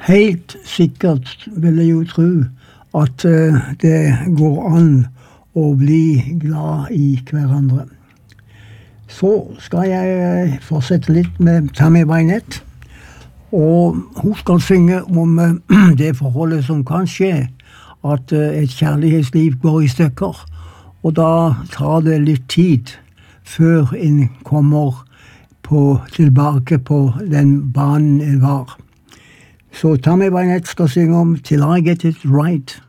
Helt sikkert vil jeg jo tro at det går an å bli glad i hverandre. Så skal jeg fortsette litt med Tammy Wynette, og hun skal synge om det forholdet som kan skje, at et kjærlighetsliv går i stykker, og da tar det litt tid før en kommer tilbake på den banen en var. Så Tammy Wynette skal synge om Till I Get It Right.